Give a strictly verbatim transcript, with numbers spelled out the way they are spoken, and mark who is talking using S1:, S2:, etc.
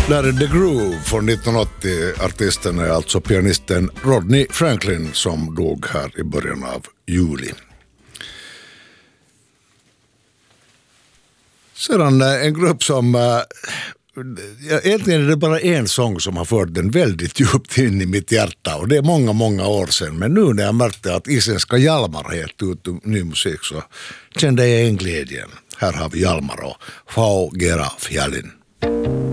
S1: Där är The Groove från nittonhundraåttio. Artisten är alltså pianisten Rodney Franklin som dog här i början av juli. Sedan en grupp som... Egentligen är det bara en sång som har fört den väldigt djupt in i mitt hjärta. Och det är många, många år sedan. Men nu när jag märkte att isländska Hjalmar helt ut ny musik så kände jag en glädjen. Här har vi Hjalmar och Fá gera fjällin.